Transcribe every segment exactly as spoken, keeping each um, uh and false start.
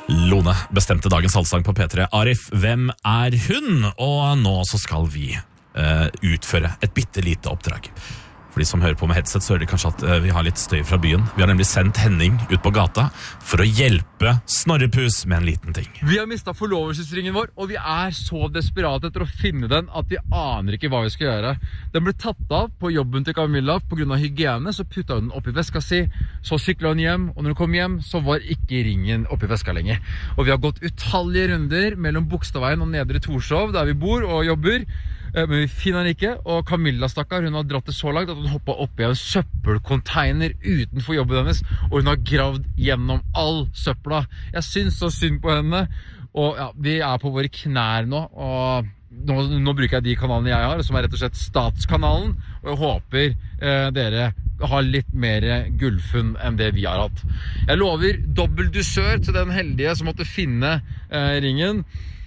Lone bestemte dagens salgsang på P tre. Arif, hvem er hun? Og nå så skal vi uh, utføre et bittelite oppdrag. For de som hører på med headset, så hører de kanskje at uh, vi har litt støy fra byen. Vi har nemlig sendt Henning ut på gata for å hjelpe Snorrepus med en liten ting. Vi har mistet forlovelsesringen vår, og vi er så desperate etter å finne den at vi aner ikke hva vi skal gjøre. Den ble tatt av på jobben til Camilla på grunn av hygiene, så puttet hun den opp i veska si, så syklet hun hjem, og når hun kom hjem, så var ikke ringen opp i veska lenger. Og vi har gått utallige runder mellom Bogstadveien og Nedre Torshov, der vi bor og jobber, men vi finner den ikke, og Camilla stakkar, hun har dratt det så langt at hun hoppet opp i en søppelcontainer utenfor jobben hennes, og hun har gravd gjennom all søppla. Jeg synes så synd på henne, og ja, vi er på våre knær nå, og nå, nå bruker jeg de kanalene jeg har, som er rett og slett Statskanalen, og jeg håper eh, dere har litt mer gullfunn enn det vi har hatt. Jeg lover dobbelt dusør til den heldige som måtte finne eh, ringen,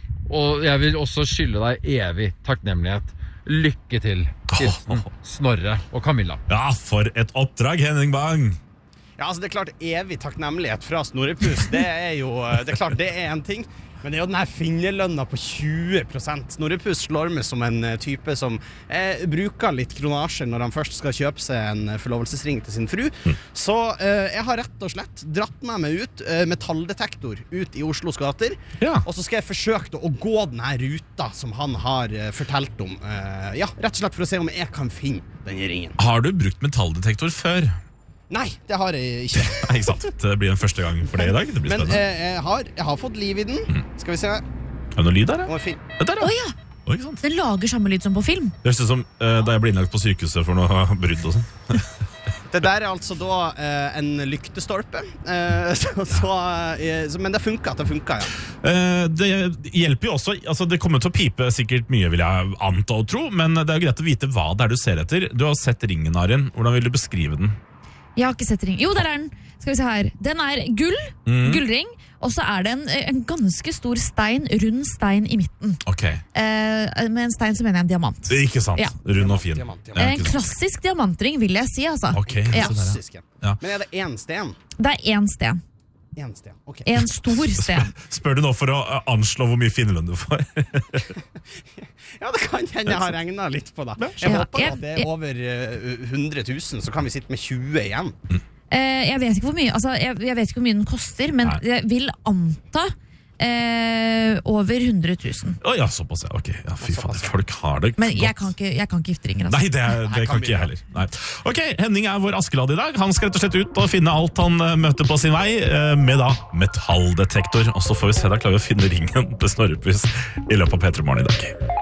og jeg vil også skylde deg evig takknemlighet. Lykke til, Kirsten, Snorre og Camilla. Ja, for et oppdrag, Henning Bang! Ja, altså det er klart evig takknemlighet fra Snorrepus. Det er jo, det er klart det er en ting. Men det er jo den her finnerlønna på tjue prosent. Snorrepus slår med som en type som eh, bruker litt kronasjer når han først skal kjøpe seg en forlovelsesring til sin fru. Mm. Så eh, jeg har rett og slett dratt med meg ut eh, metalldetektor ut i Oslos gater. Ja. Og så skal jeg forsøke å gå den her ruta som han har eh, fortalt om. Eh, ja, rett og slett for å se om jeg kan finne denne ringen. Har du brukt metalldetektor før? Nei, det har jeg ikke. Nei, ikke sant. Det blir en første gang for deg i dag. Det blir Men eh, jeg, har, jeg har fått liv i den. Mm. Skal vi se. Er det noe lyd der? Ja? Det der, ja. Oh, ja. Oh, ikke sant? Den lager samme lyd som på film. Det høres ut som uh, da jeg ble innlagt på sykehuset for noe brudd og sånn. Det der er altså da eh, en lyktestolpe. Eh, så, så, eh, så, men det funker, det funker, ja. Eh, det hjelper jo også, altså det kommer til å pipe sikkert mye, vil jeg anta og tro, men det er jo greit å vite hva det er du ser etter. Du har sett ringen, Arin. Hvordan vil du beskrive den? Jeg har ikke sett ring. Jo, der er den. Skal vi se her. Den er gull, mm. gullring, og så er det en, en ganske stor stein, rund stein i midten. Ok. Eh, med en stein som mener jeg en diamant. Ikke sant, ja. Rund og fin. Diamant, diamant. Ja, en klassisk diamantring, vil jeg si, altså. Ok, ja. Klassisk, ja. Ja. Men er det en sten? Det er en sten. En sten, ok. En stor sten. Spør, spør du nå for å uh, anslå hvor mye finnerlønn du får? Ja, det kan hende jeg har regnet litt på det. Jeg ja, håper jeg, at det er over uh, hundre tusen, så kan vi sitte med tjue igjen. Mm. Eh, jeg vet ikke hvor mye, altså, jeg, jeg vet ikke hvor mye den koster, men Nei. jeg vil anta eh, over hundre tusen. Å ja, såpass, ja. Ok, ja, fy faen, folk har det Men jeg godt. kan ikke, jeg kan ikke gifte ringer, altså. Nei, det, er, det kan, kan ikke jeg heller. Nei. Ok, Henning er vår Askeladd i dag. Han skal rett og slett ut og finne alt han uh, møter på sin vei, uh, med da metalldetektor. Og så får vi se, da klarer vi å finne ringen til Snorrepus i løpet av P tre Morgen i dag.